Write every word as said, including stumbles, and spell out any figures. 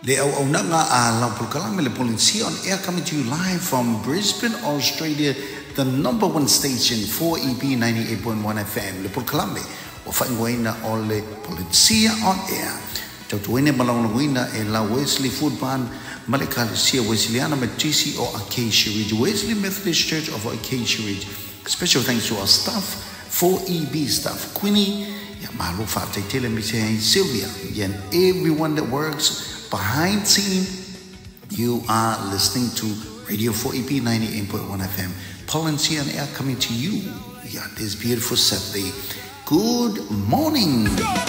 Le au au nanga a Laupul Kalame le Polincia on air coming to you live from Brisbane, Australia, the number one station for E B ninety-eight point one F M. Le Laupul Kalame o whaingoina o le Polincia on air. Tautuene malaulanguina e la Wesley Food Barn Malekalesia Wesleyana Matisi o Acacia Ridge, Wesley Methodist Church of Acacia Ridge. Special thanks to our staff, four E B staff, Queenie, Malufa Taitele Mise, Sylvia, and everyone that works behind scene. You are listening to Radio four E B ninety-eight point one F M. Polincia on air coming to you. Yeah, this beautiful Saturday. Good morning.